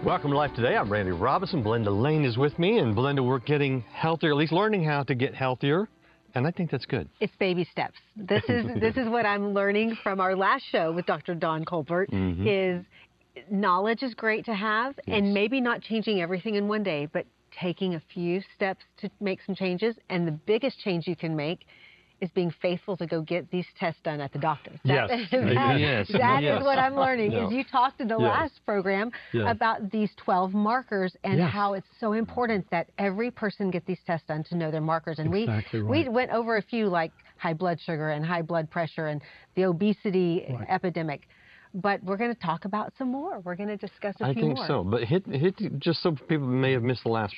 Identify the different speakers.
Speaker 1: Welcome to Life Today. I'm Randy Robinson. Belinda Lane is with me, and Belinda, we're getting healthier, at least learning how to get healthier, and I think that's good.
Speaker 2: It's baby steps. This is what I'm learning from our last show with Dr. Don Colbert. Is knowledge is great to have, and maybe not changing everything in one day, but taking a few steps to make some changes. And the biggest change you can make is being faithful to go get these tests done at the doctor. That is what I'm learning. Is you talked in the last program about these 12 markers and how it's so important that every person get these tests done to know their markers. And we went over a few, like high blood sugar and high blood pressure and the obesity epidemic. But we're going to talk about some more. We're going to discuss a few more.
Speaker 1: I think so. But hit just so people may have missed the last